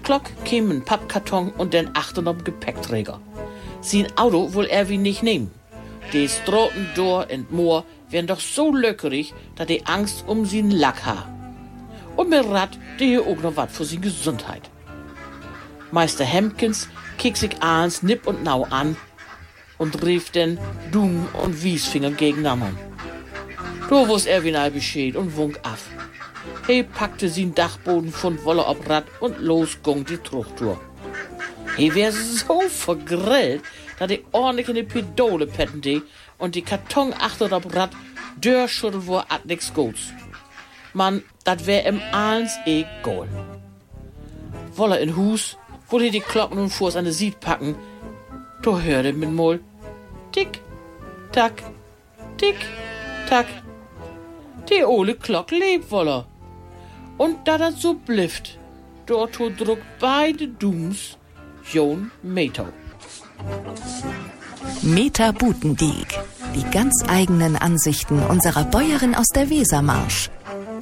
Klock käm ein Pappkarton und den achten am Gepäckträger. Sein Auto will er wie nicht nehmen. Die Straßen door in Moor wären doch so löckerig, dass die Angst um sein Lack ha. Und mit Rad, die hier auch noch wat für seine Gesundheit. Meister Hempkins kick sich abends nipp und nau an und rief den Dumm und Wiesfinger gegeneinander. Da wusste er wie Bescheid und wunk af. He packte sin Dachboden von Wolle ob Rad und los ging die Truchtour. He wär so vergrillt, dass die ordentlich in die Pedole petten die und die Karton achter ob Rad dörrschüttel wo at nix gots. Man, dat wär im Ahlens egal. Wolle in Hus, wo die Glocken und Fuß an de Sied packen, da hörte mit Mol tick, tack, tick, tack. Die ole Glock lebt wolle. Und da das so blifft, dort druckt beide Dums Jon Meter. Meta Butendiek. Die ganz eigenen Ansichten unserer Bäuerin aus der Wesermarsch.